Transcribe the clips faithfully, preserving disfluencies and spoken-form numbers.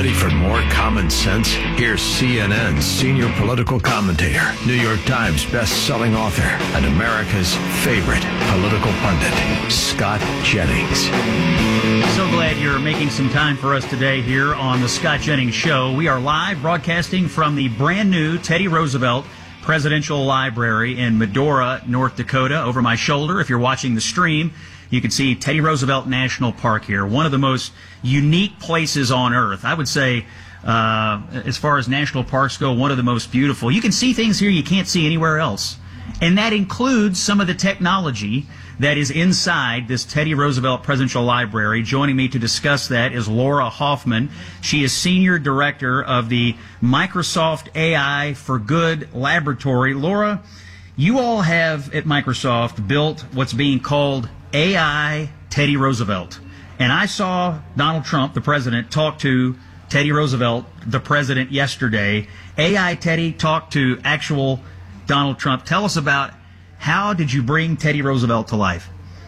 Ready for more common sense? Here's C N N's senior political commentator, New York Times best-selling author, and America's favorite political pundit, Scott Jennings. So glad you're making some time for us today here on the Scott Jennings Show. We are live broadcasting from the brand new Teddy Roosevelt Presidential Library in Medora, North Dakota. Over my shoulder, if you're watching the stream, you can see Teddy Roosevelt National Park here, one of the most unique places on earth. I would say, uh, as far as national parks go, one of the most beautiful. You can see things here you can't see anywhere else. And that includes some of the technology that is inside this Teddy Roosevelt Presidential Library. Joining me to discuss that is Laura Hoffman. She is Senior Director of the Microsoft A I for Good Laboratory. Laura, you all have at Microsoft built what's being called A I Teddy Roosevelt. And I saw Donald Trump, the president, talk to Teddy Roosevelt, the president, yesterday. A I Teddy talked to actual Donald Trump. Tell us about how did you bring Teddy Roosevelt to life?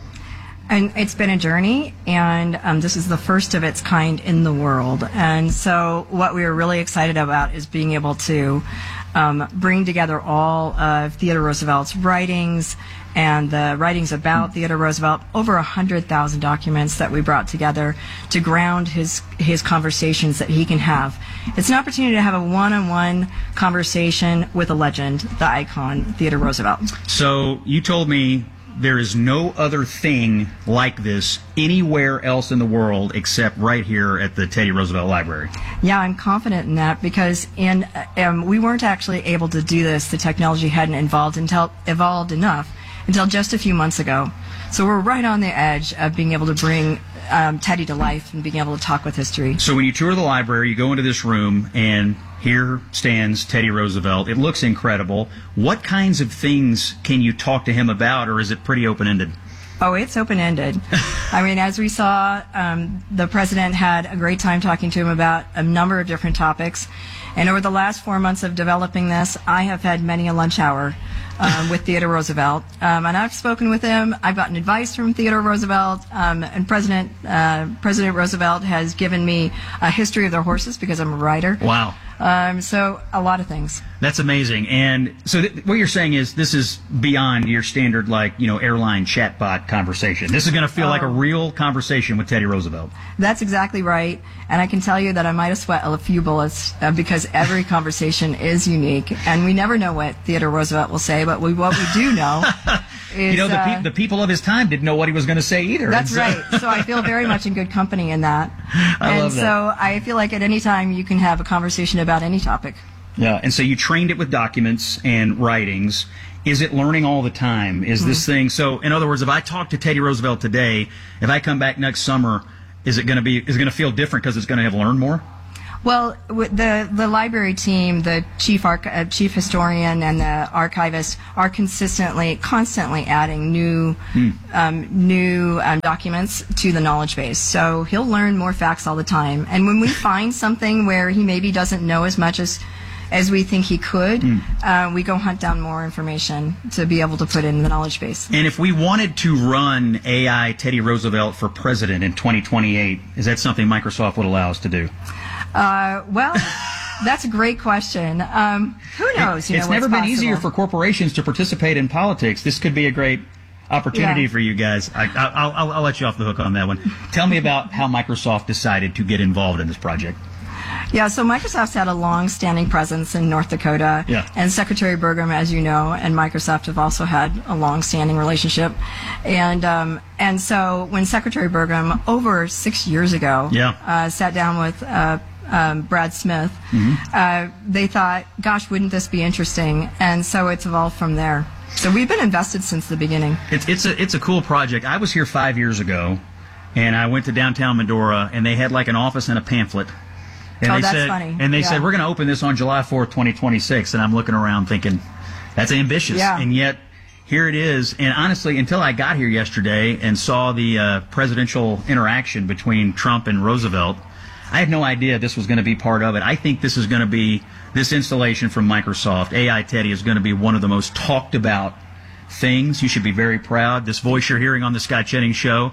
And it's been a journey, and um, this is the first of its kind in the world. And so what we were really excited about is being able to um, bring together all of Theodore Roosevelt's writings and the writings about Theodore Roosevelt, over one hundred thousand documents that we brought together to ground his his conversations that he can have. It's an opportunity to have a one-on-one conversation with a legend, the icon, Theodore Roosevelt. So you told me there is no other thing like this anywhere else in the world except right here at the Teddy Roosevelt Library. Yeah, I'm confident in that because in um, we weren't actually able to do this. The technology hadn't evolved until evolved enough until just a few months ago. So we're right on the edge of being able to bring um, Teddy to life and being able to talk with history. So when you tour the library, you go into this room, and here stands Teddy Roosevelt. It looks incredible. What kinds of things can you talk to him about, or is it pretty open-ended? Oh, it's open-ended. I mean, as we saw, um, the president had a great time talking to him about a number of different topics. And over the last four months of developing this, I have had many a lunch hour um, with Theodore Roosevelt. Um, and I've spoken with him. I've gotten advice from Theodore Roosevelt. Um, and President uh, President Roosevelt has given me a history of their horses because I'm a writer. Wow. Um, so a lot of things. That's amazing. And so th- what you're saying is this is beyond your standard, like, you know, airline chatbot conversation. This is going to feel oh. like a real conversation with Teddy Roosevelt. That's exactly right. And I can tell you that I might have sweat a few bullets uh, because every conversation is unique. And we never know what Theodore Roosevelt will say, but we, what we do know is... You know, the, pe- uh, the people of his time didn't know what he was going to say either. That's so. right. So I feel very much in good company in that. I and love that. so I feel like at any time you can have a conversation about any topic. Yeah, and so you trained it with documents and writings. Is it learning all the time? Is mm-hmm. this thing... So, in other words, if I talk to Teddy Roosevelt today, if I come back next summer, is it going to be... Is it going to feel different because it's going to have learned more? Well, the the library team, the chief arch, uh, chief historian, and the archivist are consistently, constantly adding new hmm. um, new um, documents to the knowledge base. So he'll learn more facts all the time. And when we find something where he maybe doesn't know as much as as we think he could, hmm. uh, we go hunt down more information to be able to put in the knowledge base. And if we wanted to run A I Teddy Roosevelt for president in twenty twenty-eight, is that something Microsoft would allow us to do? Uh, well, that's a great question. Um, who knows? You it's know, never been possible. easier for corporations to participate in politics. This could be a great opportunity yeah. for you guys. I, I'll, I'll, I'll let you off the hook on that one. Tell me about how Microsoft decided to get involved in this project. Yeah, so Microsoft's had a long-standing presence in North Dakota, yeah. and Secretary Burgum, as you know, and Microsoft have also had a long-standing relationship. And um, and so when Secretary Burgum, over six years ago, yeah. uh, sat down with uh, um, Brad Smith, mm-hmm. uh, they thought, gosh, wouldn't this be interesting? And so it's evolved from there. So we've been invested since the beginning. It's, it's, a, it's a cool project. I was here five years ago, and I went to downtown Medora, and they had like an office and a pamphlet. And oh, they that's said, funny. And they yeah. said, we're going to open this on July fourth, twenty twenty-six. And I'm looking around thinking, that's ambitious. Yeah. And yet, here it is. And honestly, until I got here yesterday and saw the uh, presidential interaction between Trump and Roosevelt, I had no idea this was going to be part of it. I think this is going to be, this installation from Microsoft, A I Teddy, is going to be one of the most talked about things. You should be very proud. This voice you're hearing on the Scott Jennings Show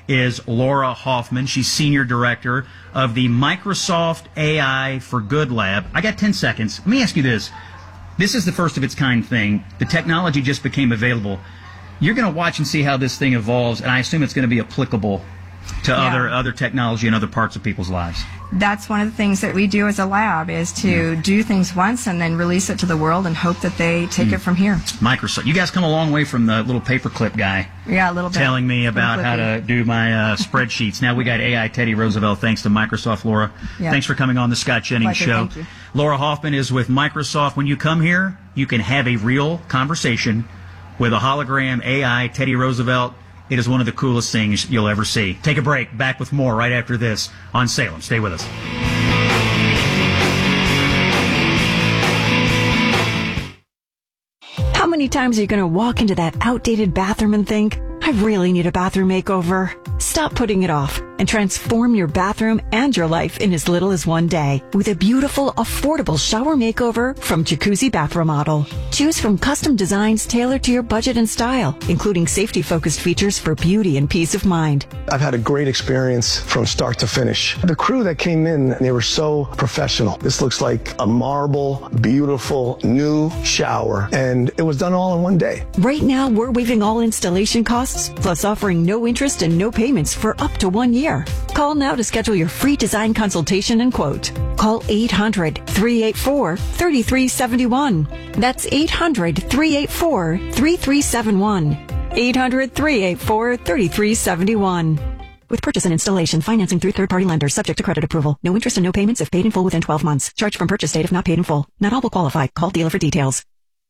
is Laura Hoffman. She's Senior Director of the Microsoft A I for Good Lab. I got ten seconds. Let me ask you this. This is the first of its kind thing. The technology just became available. You're going to watch and see how this thing evolves, and I assume it's going to be applicable to Yeah. other other technology in other parts of people's lives. That's one of the things that we do as a lab, is to Yeah. do things once and then release it to the world and hope that they take it from here. Microsoft. You guys come a long way from the little paperclip guy Yeah, a little bit. telling me about how Clippy. to do my uh, spreadsheets. Now we got A I Teddy Roosevelt thanks to Microsoft. Laura, Yeah. thanks for coming on the Scott Jennings Pleasure, Show. thank you. Laura Hoffman is with Microsoft. When you come here, you can have a real conversation with a hologram A I Teddy Roosevelt. It is one of the coolest things you'll ever see. Take a break. Back with more right after this on Salem. Stay with us. How many times are you going to walk into that outdated bathroom and think, I really need a bathroom makeover? Stop putting it off and transform your bathroom and your life in as little as one day with a beautiful, affordable shower makeover from Jacuzzi Bath Remodel. Choose from custom designs tailored to your budget and style, including safety-focused features for beauty and peace of mind. I've had a great experience from start to finish. The crew that came in, they were so professional. This looks like a marble, beautiful, new shower, and it was done all in one day. Right now, we're waiving all installation costs, plus offering no interest and no payments for up to one year. Call now to schedule your free design consultation and quote. Call eight hundred, three eight four, three three seven one. That's eight hundred, three eight four, three three seven one. eight hundred, three eight four, three three seven one. With purchase and installation, financing through third-party lenders, subject to credit approval. No interest and no payments if paid in full within twelve months. Charge from purchase date if not paid in full. Not all will qualify. Call dealer for details.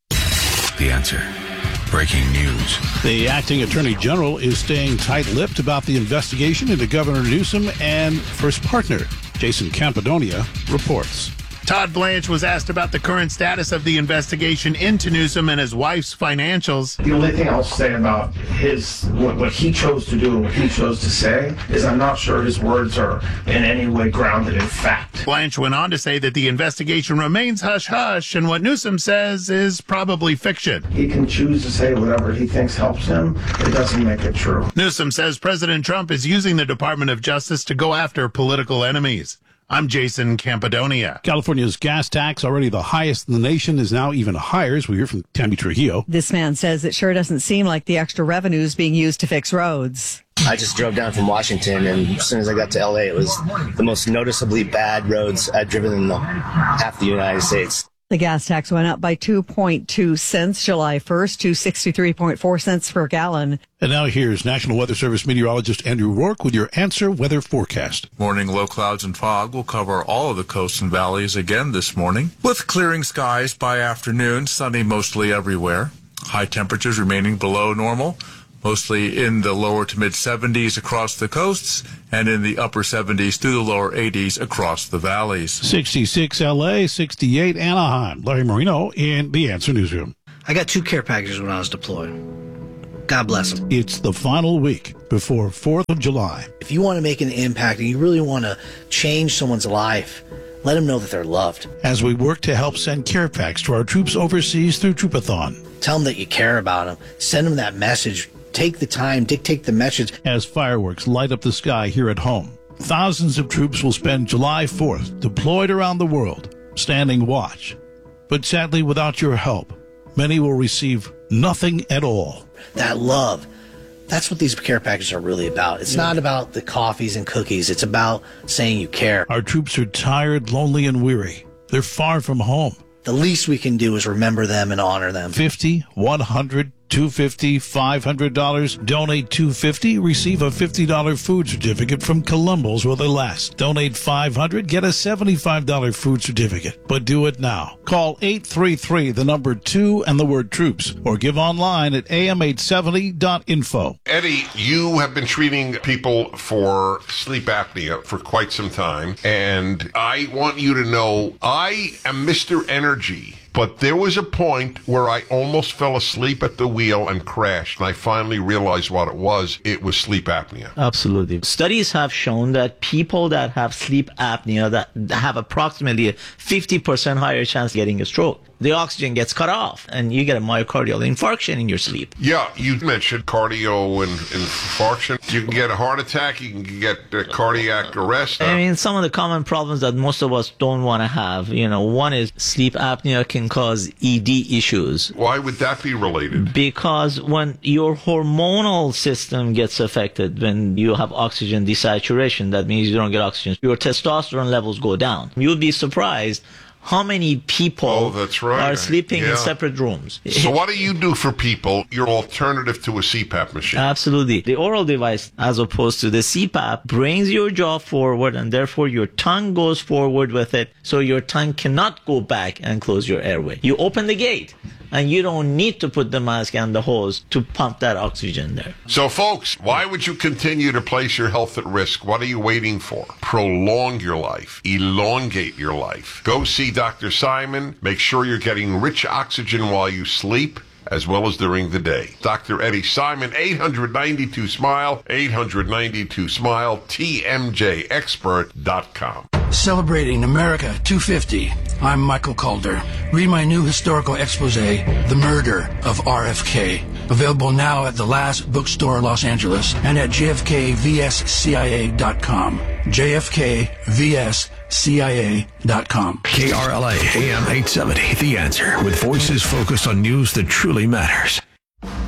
The Answer. Breaking news. The acting attorney general is staying tight-lipped about the investigation into Governor Newsom and first partner. Jason Campidonia reports. Todd Blanche was asked about the current status of the investigation into Newsom and his wife's financials. The only thing I'll say about his what, what he chose to do and what he chose to say is I'm not sure his words are in any way grounded in fact. Blanche went on to say that the investigation remains hush-hush, and what Newsom says is probably fiction. He can choose to say whatever he thinks helps him. It doesn't make it true. Newsom says President Trump is using the Department of Justice to go after political enemies. I'm Jason Campidonia. California's gas tax, already the highest in the nation, is now even higher, as we hear from Tammy Trujillo. This man says it sure doesn't seem like the extra revenue is being used to fix roads. I just drove down from Washington, and as soon as I got to L A, it was the most noticeably bad roads I've driven in the, half the United States. The gas tax went up by two point two cents July first to sixty-three point four cents per gallon. And now here's National Weather Service meteorologist Andrew Rourke with your Answer weather forecast. Morning low clouds and fog will cover all of the coasts and valleys again this morning, with clearing skies by afternoon, sunny mostly everywhere. High temperatures remaining below normal, mostly in the lower to mid seventies across the coasts and in the upper seventies through the lower eighties across the valleys. sixty-six L A, sixty-eight Anaheim. Larry Marino in the Answer Newsroom. I got two care packages when I was deployed. God bless them. It's the final week before fourth of July. If you want to make an impact and you really want to change someone's life, let them know that they're loved. As we work to help send care packs to our troops overseas through Troopathon. Tell them that you care about them. Send them that message. Take the time, dictate the message. As fireworks light up the sky here at home, thousands of troops will spend July fourth deployed around the world, standing watch. But sadly, without your help, many will receive nothing at all. That love, that's what these care packages are really about. It's not about the coffees and cookies. It's about saying you care. Our troops are tired, lonely, and weary. They're far from home. The least we can do is remember them and honor them. fifty, one hundred, two hundred fifty dollars, five hundred dollars. Donate two hundred fifty dollars, receive a fifty dollars food certificate from Columbus while they last. Donate five hundred dollars, get a seventy-five dollars food certificate. But do it now. Call eight three three, the number two, and the word troops, or give online at A M eight seventy dot info. Eddie, you have been treating people for sleep apnea for quite some time, and I want you to know I am Mister Energy. But there was a point where I almost fell asleep at the wheel and crashed, and I finally realized what it was. It was sleep apnea. Absolutely. Studies have shown that people that have sleep apnea that have approximately a fifty percent higher chance of getting a stroke. The oxygen gets cut off, and you get a myocardial infarction in your sleep. Yeah, you mentioned cardio and infarction. You can get a heart attack. You can get a cardiac arrest. I mean, some of the common problems that most of us don't want to have, you know, one is sleep apnea can cause E D issues. Why would that be related? Because when your hormonal system gets affected, when you have oxygen desaturation, that means you don't get oxygen, your testosterone levels go down. You'll be surprised how many people oh, that's right. are sleeping yeah. in separate rooms. So what do you do for people, your alternative to a C PAP machine? Absolutely. The oral device, as opposed to the C PAP, brings your jaw forward, and therefore your tongue goes forward with it, so your tongue cannot go back and close your airway. You open the gate, and you don't need to put the mask and the hose to pump that oxygen there. So, folks, why would you continue to place your health at risk? What are you waiting for? Prolong your life. Elongate your life. Go see Doctor Simon. Make sure you're getting rich oxygen while you sleep, as well as during the day. Doctor Eddie Simon, eight hundred ninety-two SMILE, eight hundred ninety-two SMILE, T M J expert dot com. Celebrating America two fifty, I'm Michael Calder. Read my new historical expose, The Murder of R F K. Available now at the Last Bookstore, Los Angeles, and at J F K V S C I A dot com. J F K V S C I A dot com. K R L A A M eight seventy, The Answer, with voices focused on news that truly matters.